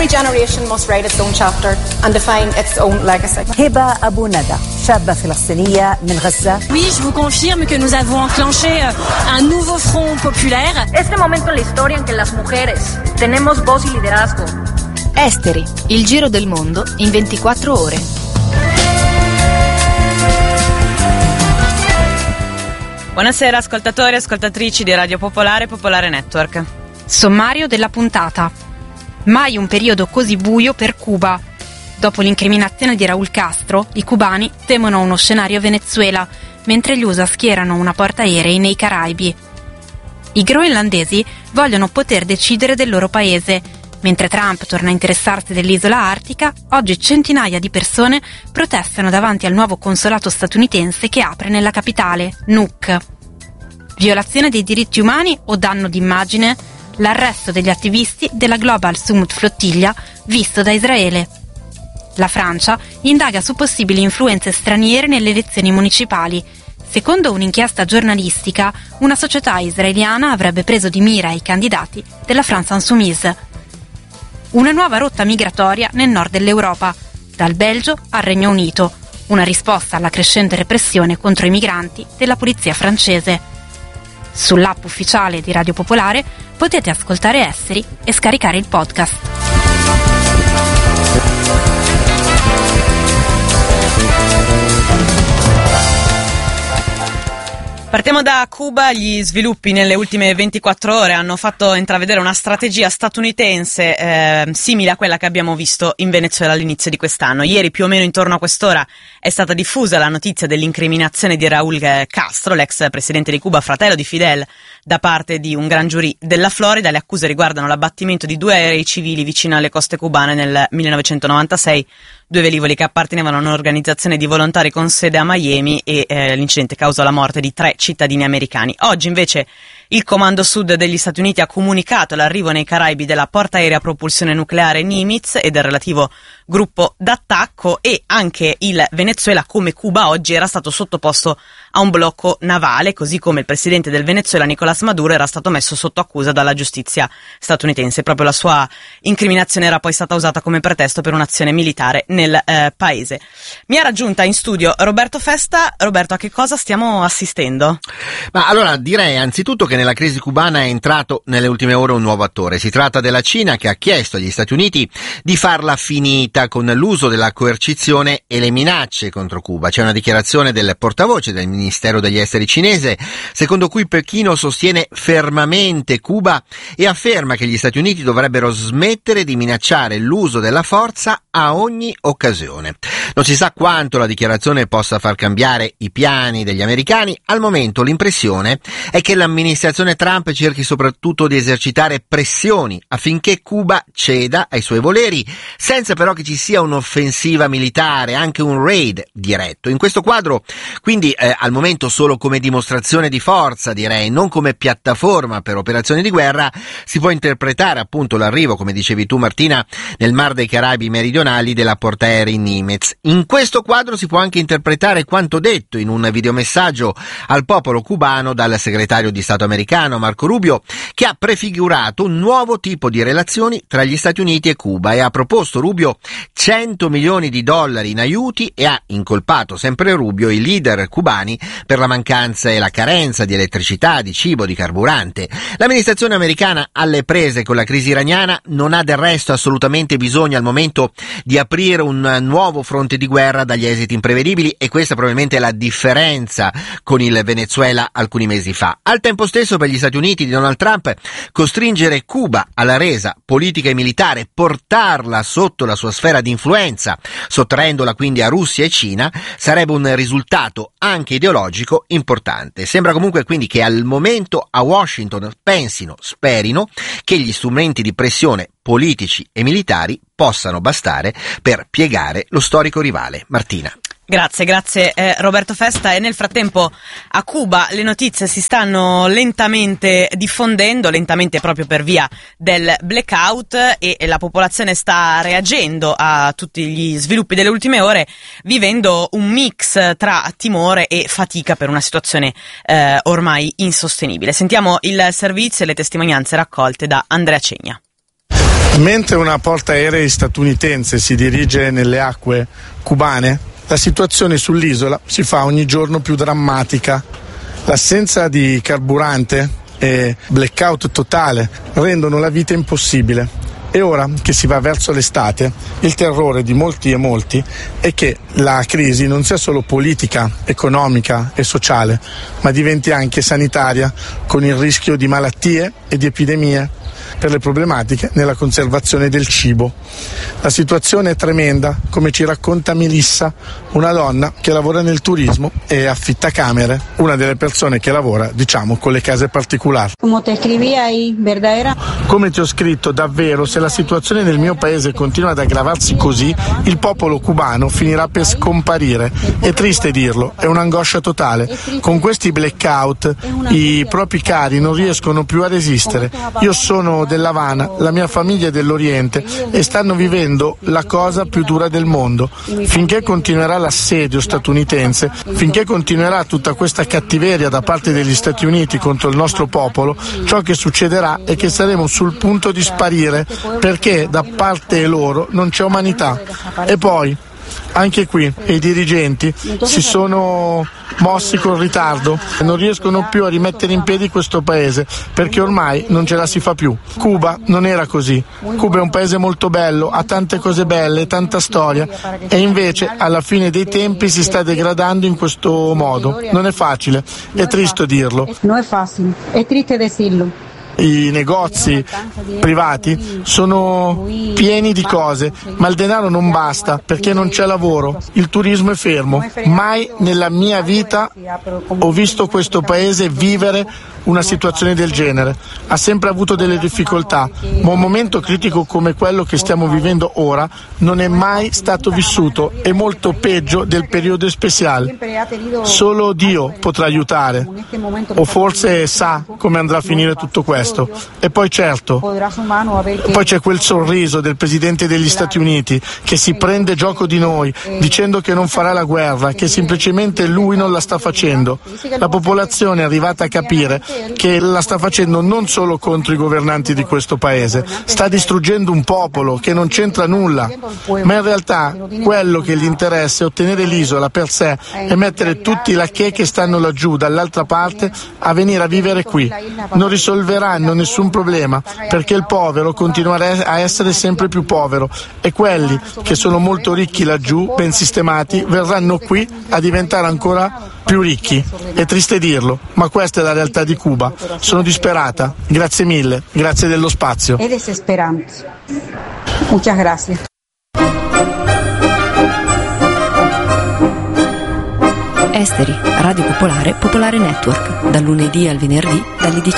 generation must write its own chapter and define its own legacy. هبة أبو ندى شابة فلسطينية من غزة. Oui, je vous confirme que nous avons enclenché un nouveau front populaire. Este momento en la historia en que las mujeres tenemos voz y liderazgo. Esteri, il giro del mondo in 24 ore. Buonasera ascoltatori e ascoltatrici di Radio Popolare e Popolare Network. Sommario della puntata. Mai un periodo così buio per Cuba. Dopo l'incriminazione di Raúl Castro, i cubani temono uno scenario Venezuela, mentre gli USA schierano una portaerei nei Caraibi. I groenlandesi vogliono poter decidere del loro paese. Mentre Trump torna a interessarsi dell'isola artica, oggi centinaia di persone protestano davanti al nuovo consolato statunitense che apre nella capitale, Nuuk. Violazione dei diritti umani o danno d'immagine? L'arresto degli attivisti della Global Summit Flottiglia visto da Israele. La Francia indaga su possibili influenze straniere nelle elezioni municipali. Secondo un'inchiesta giornalistica, una società israeliana avrebbe preso di mira i candidati della France Insoumise. Una nuova rotta migratoria nel nord dell'Europa, dal Belgio al Regno Unito, una risposta alla crescente repressione contro i migranti della polizia francese. Sull'app ufficiale di Radio Popolare potete ascoltare Esteri e scaricare il podcast. Partiamo da Cuba. Gli sviluppi nelle ultime 24 ore hanno fatto intravedere una strategia statunitense simile a quella che abbiamo visto in Venezuela all'inizio di quest'anno. Ieri, più o meno intorno a quest'ora, è stata diffusa la notizia dell'incriminazione di Raúl Castro, l'ex presidente di Cuba, fratello di Fidel, da parte di un gran giurì della Florida. Le accuse riguardano l'abbattimento di 2 aerei civili vicino alle coste cubane nel 1996, 2 velivoli che appartenevano a un'organizzazione di volontari con sede a Miami, e l'incidente causò la morte di 3 cittadini americani. Oggi invece il Comando Sud degli Stati Uniti ha comunicato l'arrivo nei Caraibi della portaerei a propulsione nucleare Nimitz e del relativo gruppo d'attacco, e anche il Venezuela, come Cuba oggi, era stato sottoposto a un blocco navale, così come il presidente del Venezuela Nicolás Maduro era stato messo sotto accusa dalla giustizia statunitense. Proprio la sua incriminazione era poi stata usata come pretesto per un'azione militare nel paese. Mi ha raggiunta in studio Roberto Festa. Roberto, a che cosa stiamo assistendo? Ma allora direi anzitutto che nella crisi cubana è entrato nelle ultime ore un nuovo attore. Si tratta della Cina, che ha chiesto agli Stati Uniti di farla finita con l'uso della coercizione e le minacce contro Cuba. C'è una dichiarazione del portavoce del Ministero degli Esteri cinese, secondo cui Pechino sostiene fermamente Cuba e afferma che gli Stati Uniti dovrebbero smettere di minacciare l'uso della forza a ogni occasione. Non si sa quanto la dichiarazione possa far cambiare i piani degli americani. Al momento l'impressione è che l'amministrazione Trump cerchi soprattutto di esercitare pressioni affinché Cuba ceda ai suoi voleri, senza però che ci sia un'offensiva militare, anche un raid diretto. In questo quadro, quindi al momento solo come dimostrazione di forza, direi, non come piattaforma per operazioni di guerra, si può interpretare appunto l'arrivo, come dicevi tu Martina, nel Mar dei Caraibi meridionali della portaerei Nimitz. In questo quadro si può anche interpretare quanto detto in un videomessaggio al popolo cubano dal segretario di Stato americano Marco Rubio, che ha prefigurato un nuovo tipo di relazioni tra gli Stati Uniti e Cuba, e ha proposto Rubio $100 milioni in aiuti, e ha incolpato sempre Rubio i leader cubani per la mancanza e la carenza di elettricità, di cibo, di carburante. L'amministrazione americana, alle prese con la crisi iraniana, non ha del resto assolutamente bisogno al momento di aprire un nuovo fronte di guerra dagli esiti imprevedibili, e questa probabilmente è la differenza con il Venezuela alcuni mesi fa. Al tempo stesso, per gli Stati Uniti di Donald Trump, costringere Cuba alla resa politica e militare, portarla sotto la sua sfera di influenza, sottraendola quindi a Russia e Cina, sarebbe un risultato anche ideologico importante. Sembra comunque quindi che al momento a Washington pensino, sperino, che gli strumenti di pressione politici e militari possano bastare per piegare lo storico rivale. Martina. Grazie Roberto Festa. E nel frattempo a Cuba le notizie si stanno lentamente diffondendo, lentamente proprio per via del blackout, e la popolazione sta reagendo a tutti gli sviluppi delle ultime ore, vivendo un mix tra timore e fatica per una situazione ormai insostenibile. Sentiamo il servizio e le testimonianze raccolte da Andrea Cegna. Mentre una portaerei statunitense si dirige nelle acque cubane, la situazione sull'isola si fa ogni giorno più drammatica. L'assenza di carburante e blackout totale rendono la vita impossibile. E ora che si va verso l'estate, il terrore di molti e molti è che la crisi non sia solo politica, economica e sociale, ma diventi anche sanitaria, con il rischio di malattie e di epidemie per le problematiche nella conservazione del cibo. La situazione è tremenda, come ci racconta Melissa, una donna che lavora nel turismo e affitta camere, una delle persone che lavora, con le case particolari. Come ti ho scritto, davvero, se la situazione nel mio paese continua ad aggravarsi così, il popolo cubano finirà per scomparire. È triste dirlo, è un'angoscia totale. Con questi blackout i propri cari non riescono più a resistere. Io sono dell'Havana, la mia famiglia è dell'Oriente e stanno vivendo la cosa più dura del mondo. Finché continuerà l'assedio statunitense, finché continuerà tutta questa cattiveria da parte degli Stati Uniti contro il nostro popolo, ciò che succederà è che saremo sul punto di sparire, perché da parte loro non c'è umanità. E poi anche qui i dirigenti si sono mossi con ritardo e non riescono più a rimettere in piedi questo paese, perché ormai non ce la si fa più. Cuba non era così. Cuba è un paese molto bello, ha tante cose belle, tanta storia, e invece alla fine dei tempi si sta degradando in questo modo. Non è facile, è triste dirlo. Non è facile, è triste dirlo. I negozi privati sono pieni di cose, ma il denaro non basta perché non c'è lavoro, il turismo è fermo. Mai nella mia vita ho visto questo paese vivere una situazione del genere. Ha sempre avuto delle difficoltà, ma un momento critico come quello che stiamo vivendo ora non è mai stato vissuto, è molto peggio del periodo speciale. Solo Dio potrà aiutare, o forse sa come andrà a finire tutto questo. E poi certo, poi c'è quel sorriso del Presidente degli Stati Uniti che si prende gioco di noi dicendo che non farà la guerra, che semplicemente lui non la sta facendo. La popolazione è arrivata a capire che la sta facendo non solo contro i governanti di questo paese, sta distruggendo un popolo che non c'entra nulla, ma in realtà quello che gli interessa è ottenere l'isola per sé e mettere tutti i lacchè che stanno laggiù dall'altra parte a venire a vivere qui. Non risolveranno nessun problema, perché il povero continuerà a essere sempre più povero e quelli che sono molto ricchi laggiù, ben sistemati, verranno qui a diventare ancora più ricchi. È triste dirlo, ma questa è la realtà di Cuba. Sono disperata. Grazie mille, grazie dello spazio. È desesperante. Muchas gracias. Esteri, Radio Popolare, Popolare Network, dal lunedì al venerdì, dalle 19